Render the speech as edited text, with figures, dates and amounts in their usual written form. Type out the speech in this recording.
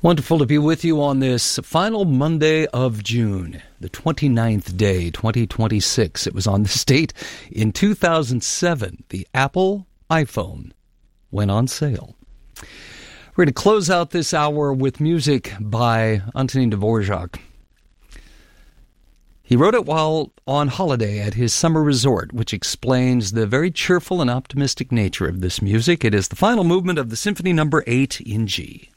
Wonderful to be with you on this final Monday of June, the 29th day, 2026. It was on this date in 2007, the Apple iPhone went on sale. We're going to close out this hour with music by Antonin Dvorak. He wrote it while on holiday at his summer resort, which explains the very cheerful and optimistic nature of this music. It is the final movement of the Symphony No. 8 in G.